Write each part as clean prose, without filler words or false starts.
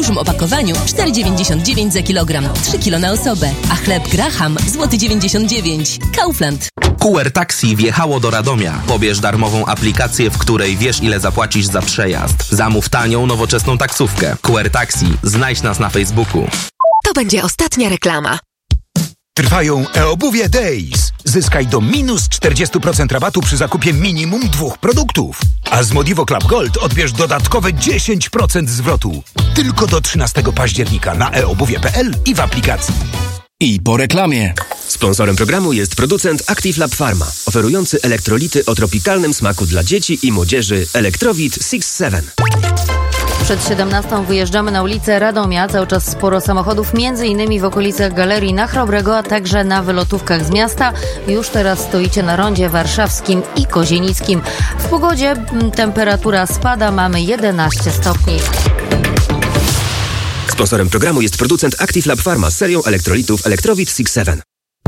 dużym opakowaniu 4,99 za kilogram, 3 kilo na osobę, a chleb Graham złoty 99. Kaufland. QR Taxi wjechało do Radomia. Pobierz darmową aplikację, w której wiesz, ile zapłacisz za przejazd. Zamów tanią, nowoczesną taksówkę. QR Taxi. Znajdź nas na Facebooku. To będzie ostatnia reklama. Trwają e-obuwie Days. Zyskaj do minus 40% rabatu przy zakupie minimum 2 produktów. A z Modivo Club Gold odbierz dodatkowe 10% zwrotu. Tylko do 13 października na eobuwie.pl i w aplikacji. I po reklamie. Sponsorem programu jest producent Active Lab Pharma, oferujący elektrolity o tropikalnym smaku dla dzieci i młodzieży Electrowit 6-7. Przed 17 wyjeżdżamy na ulicę Radomia. Cały czas sporo samochodów, m.in. w okolicach Galerii Nachrobrego, a także na wylotówkach z miasta. Już teraz stoicie na rondzie warszawskim i kozienickim. W pogodzie temperatura spada, mamy 11 stopni. Sponsorem programu jest producent Active Lab Pharma z serią elektrolitów Electrowit 6-7.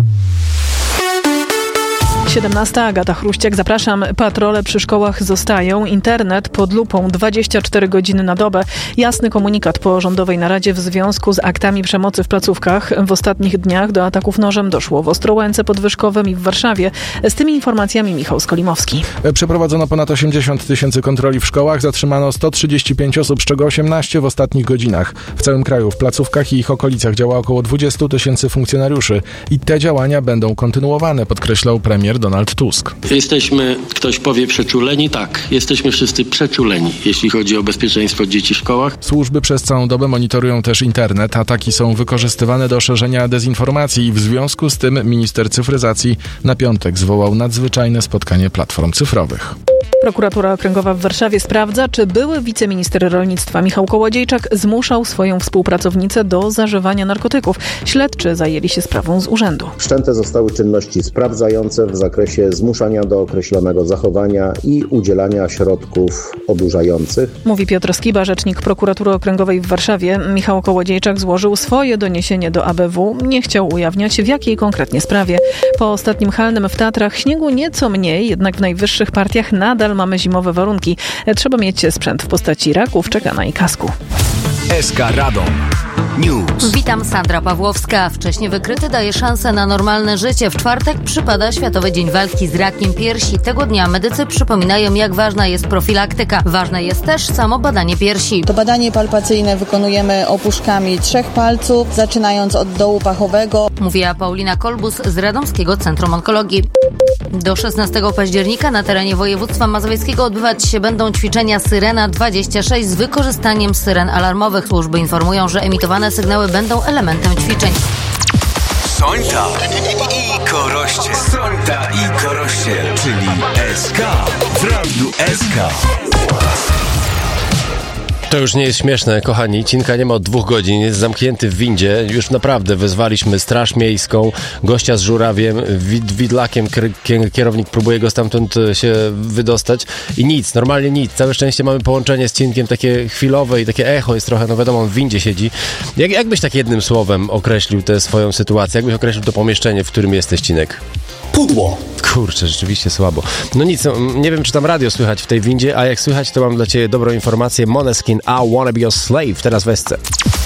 17. Agata Chruściak, zapraszam. Patrole przy szkołach zostają. Internet pod lupą 24 godziny na dobę. Jasny komunikat po rządowej naradzie w związku z aktami przemocy w placówkach. W ostatnich dniach do ataków nożem doszło w Ostrołęce, Podwyżkowem i w Warszawie. Z tymi informacjami Michał Skolimowski. Przeprowadzono ponad 80 000 kontroli w szkołach. Zatrzymano 135 osób, z czego 18 w ostatnich godzinach. W całym kraju w placówkach i ich okolicach działa około 20 000 funkcjonariuszy. I te działania będą kontynuowane, podkreślał premier Donald Tusk. Jesteśmy, ktoś powie, przeczuleni? Tak, jesteśmy wszyscy przeczuleni, jeśli chodzi o bezpieczeństwo dzieci w szkołach. Służby przez całą dobę monitorują też internet. Ataki są wykorzystywane do szerzenia dezinformacji i w związku z tym minister cyfryzacji na piątek zwołał nadzwyczajne spotkanie platform cyfrowych. Prokuratura Okręgowa w Warszawie sprawdza, czy były wiceminister rolnictwa Michał Kołodziejczak zmuszał swoją współpracownicę do zażywania narkotyków. Śledczy zajęli się sprawą z urzędu. Wszczęte zostały czynności sprawdzające w zakresie zmuszania do określonego zachowania i udzielania środków odurzających. Mówi Piotr Skiba, rzecznik Prokuratury Okręgowej w Warszawie. Michał Kołodziejczak złożył swoje doniesienie do ABW. Nie chciał ujawniać, w jakiej konkretnie sprawie. Po ostatnim halnym w Tatrach śniegu nieco mniej, jednak w najwyższych partiach nadal mamy zimowe warunki. Trzeba mieć sprzęt w postaci raków, czekana i kasku. SK Radom News. Witam, Sandra Pawłowska. Wcześnie wykryty daje szansę na normalne życie. W czwartek przypada Światowy Dzień Walki z Rakiem Piersi. Tego dnia medycy przypominają, jak ważna jest profilaktyka. Ważne jest też samo badanie piersi. To badanie palpacyjne wykonujemy opuszkami 3 palców, zaczynając od dołu pachowego. Mówiła Paulina Kolbus z Radomskiego Centrum Onkologii. Do 16 października na terenie województwa mazowieckiego odbywać się będą ćwiczenia Syrena 26 z wykorzystaniem syren alarmowych. Służby informują, że emitowane sygnały będą elementem ćwiczeń. Sońta i Koroście. Sońta i Koroście, czyli SK w Radiu SK. To już nie jest śmieszne, kochani. Cinka nie ma od 2 godzin, jest zamknięty w windzie. Już naprawdę wezwaliśmy straż miejską, gościa z żurawiem, widlakiem, kierownik próbuje go stamtąd się wydostać i nic, normalnie nic. Całe szczęście mamy połączenie z Cinkiem takie chwilowe i takie echo jest trochę, no wiadomo, on w windzie siedzi. Jak byś tak jednym słowem określił tę swoją sytuację? Jak byś określił to pomieszczenie, w którym jesteś, Cinek? Pudło. Kurczę, rzeczywiście słabo. No nic, nie wiem, czy tam radio słychać w tej windzie, a jak słychać, to mam dla Ciebie dobrą informację. Måneskin, I Wanna Be Your Slave, teraz w SC.